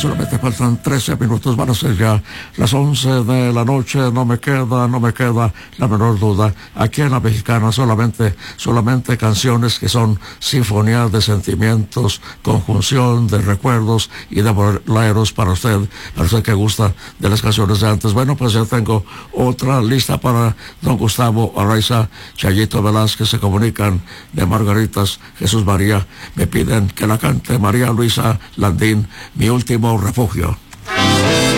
Solamente faltan 13 minutos, van a ser ya las 11 de la noche. No me queda la menor duda. Aquí en La Mexicana solamente canciones que son sinfonías de sentimientos, conjunción de recuerdos y de boleros para usted que gusta de las canciones de antes. Bueno, pues ya tengo otra lista para don Gustavo Araiza, Chayito Velázquez. Se comunican de Margaritas, Jesús María. Me piden que la cante María Luisa Landín, Mi Último Refugio.